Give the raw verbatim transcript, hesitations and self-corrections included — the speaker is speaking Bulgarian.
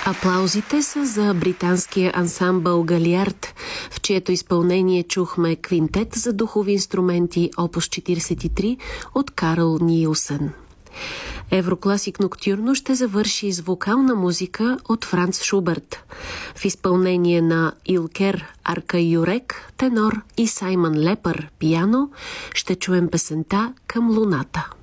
Аплаузите са за британския ансамбъл Галиард, в чието изпълнение чухме квинтет за духови инструменти опус четиридесет и три от Карл Нилсен. Еврокласик Ноктюрно ще завърши с вокална музика от Франц Шуберт. В изпълнение на Илкер Аркаюрек, тенор, и Саймън Лепър, пиано, ще чуем песента "Към луната".